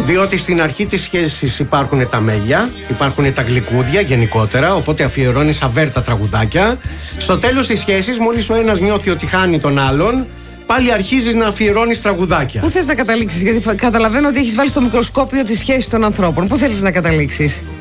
Διότι στην αρχή της σχέσης υπάρχουν τα μέλια, υπάρχουν τα γλυκούδια γενικότερα, οπότε αφιερώνεις αβέρτα τραγουδάκια. Στο τέλος της σχέσης, μόλις ο ένας νιώθει ότι χάνει τον άλλον, πάλι αρχίζεις να αφιερώνεις τραγουδάκια. Πού θες να καταλήξεις, γιατί καταλαβαίνω ότι έχεις βάλει στο μικροσκόπιο τη σχέση των ανθρώπων. Πού θέλεις να καταλήξεις?